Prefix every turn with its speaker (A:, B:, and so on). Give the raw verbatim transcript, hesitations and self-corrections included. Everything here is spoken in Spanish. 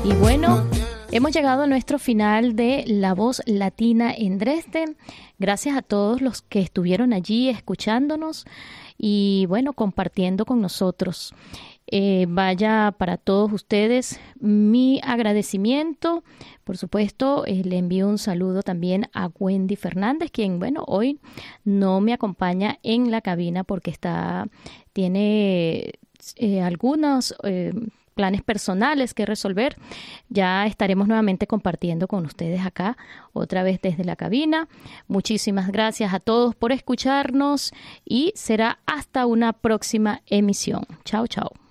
A: Y bueno, hemos llegado a nuestro final de La Voz Latina en Dresden. Gracias a todos los que estuvieron allí escuchándonos y bueno, compartiendo con nosotros. Eh, vaya para todos ustedes mi agradecimiento. Por supuesto, eh, le envío un saludo también a Wendy Fernández, quien, bueno, hoy no me acompaña en la cabina porque está, tiene eh, algunos eh, planes personales que resolver. Ya estaremos nuevamente compartiendo con ustedes acá, otra vez desde la cabina. Muchísimas gracias a todos por escucharnos y será hasta una próxima emisión. Chao, chao.